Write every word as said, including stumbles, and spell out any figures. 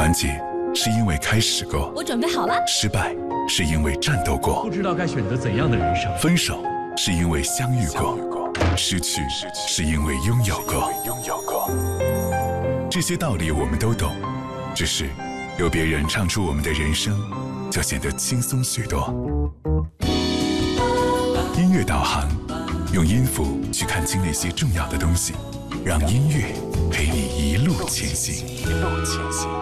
完结是因为开始过， 我准备好了。 失败是因为战斗过， 不知道该选择怎样的人生。 分手是因为相遇过，失去是因为拥有过。这些道理我们都懂，只是有别人唱出我们的人生，就显得轻松许多。音乐导航，用音符去看清那些重要的东西，让音乐陪你一路前行。一路前行。